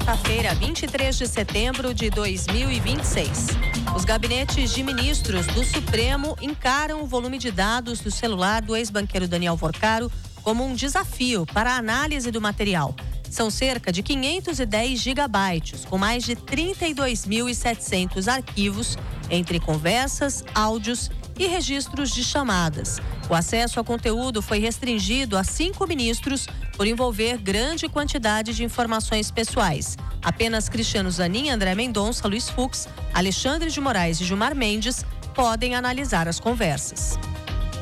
quarta-feira, 23 de setembro de 2026. Os gabinetes de ministros do Supremo encaram o volume de dados do celular do ex-banqueiro Daniel Vorcaro como um desafio para a análise do material. São cerca de 510 gigabytes, com mais de 32.700 arquivos, entre conversas, áudios e registros de chamadas. O acesso ao conteúdo foi restringido a 5 ministros por envolver grande quantidade de informações pessoais. Apenas Cristiano Zanin, André Mendonça, Luiz Fux, Alexandre de Moraes e Gilmar Mendes podem analisar as conversas.